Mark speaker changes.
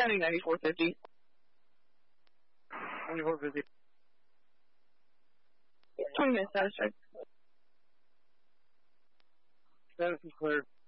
Speaker 1: County 9450.
Speaker 2: 9450.
Speaker 1: 20 minutes status check.
Speaker 2: Status is cleared.